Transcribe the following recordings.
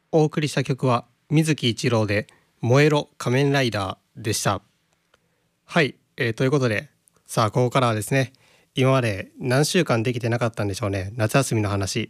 お送りした曲は水木一郎で燃えろ仮面ライダーでした。はい、ということでさあここからはですね、今まで何週間できてなかったんでしょうね、夏休みの話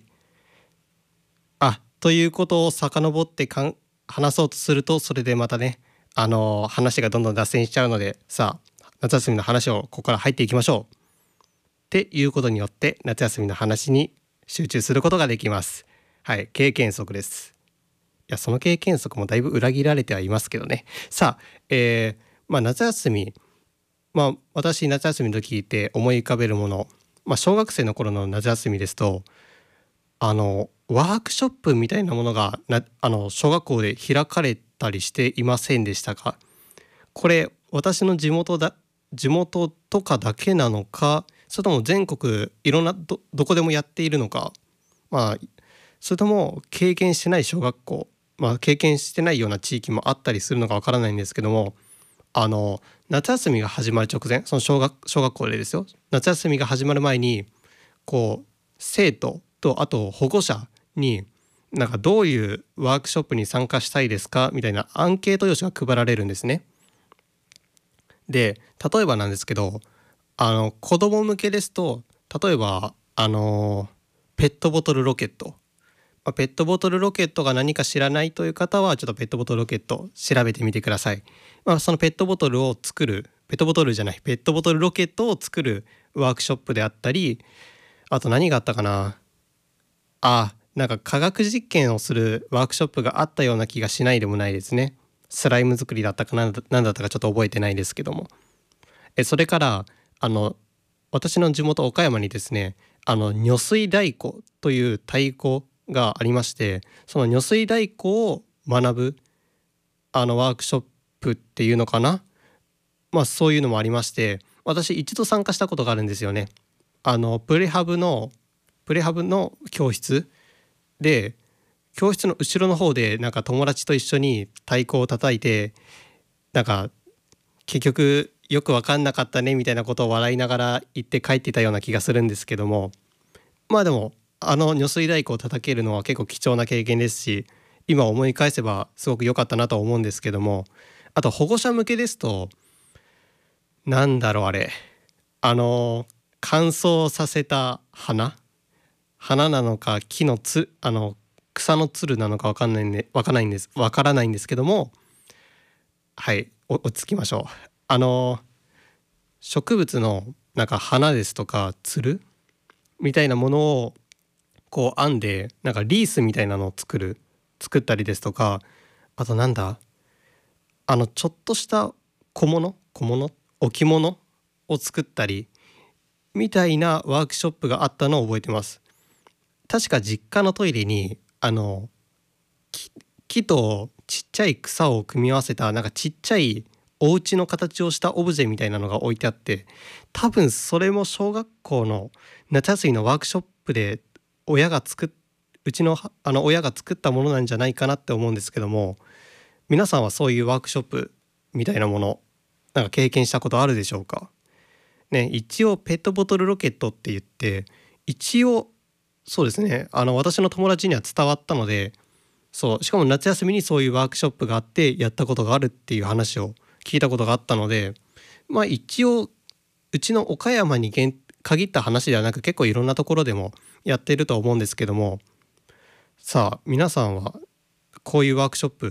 ということを遡って話そうとすると、それでまたね話がどんどん脱線しちゃうので、さあ夏休みの話をここから入っていきましょうっていうことによって、夏休みの話に集中することができます。はい、経験則です。いやその経験則もだいぶ裏切られてはいますけどね。さあ、夏休み、私夏休みの時って思い浮かべるもの、小学生の頃の夏休みですとワークショップみたいなものが小学校で開かれたりしていませんでしたか？これ私の地元とかだけなのか、それとも全国いろんなどこでもやっているのか、それとも経験してない小学校、経験してないような地域もあったりするのかわからないんですけども、夏休みが始まる直前、その小学校でですよ、夏休みが始まる前に生徒とあと保護者になんかどういうワークショップに参加したいですかみたいなアンケート用紙が配られるんですね。で例えばなんですけど、子供向けですと、例えばペットボトルロケット、ペットボトルロケットが何か知らないという方はちょっとペットボトルロケット調べてみてください。そのペットボトルロケットを作るワークショップであったり、あと何があったかな、なんか科学実験をするワークショップがあったような気がしないでもないですね。スライム作りだったかなんだったかちょっと覚えてないですけども、それから私の地元岡山にですね、如水太鼓という太鼓がありまして、その如水太鼓を学ぶワークショップっていうのかな、そういうのもありまして、私一度参加したことがあるんですよね。プレハブの教室で、教室の後ろの方でなんか友達と一緒に太鼓を叩いて、なんか結局よく分かんなかったねみたいなことを笑いながら言って帰っていたような気がするんですけども、でも如水太鼓を叩けるのは結構貴重な経験ですし、今思い返せばすごく良かったなと思うんですけども、あと保護者向けですと、なんだろうあれ、乾燥させた花なのか木の草のつるなのかわからないんですけども、はい、落ち着きましょう。植物のなんか花ですとかつるみたいなものを編んで、なんかリースみたいなのを作ったりですとか、あとなんだ、ちょっとした置物を作ったりみたいなワークショップがあったのを覚えてます。確か実家のトイレに木とちっちゃい草を組み合わせたなんかちっちゃいお家の形をしたオブジェみたいなのが置いてあって、多分それも小学校の夏休みのワークショップでうちの親が作ったものなんじゃないかなって思うんですけども、皆さんはそういうワークショップみたいなものなんか経験したことあるでしょうかね。一応ペットボトルロケットって言って、一応そうですね、私の友達には伝わったので、しかも夏休みにそういうワークショップがあってやったことがあるっていう話を聞いたことがあったので、一応うちの岡山に限った話ではなく、結構いろんなところでもやっていると思うんですけども、さあ皆さんはこういうワークショップ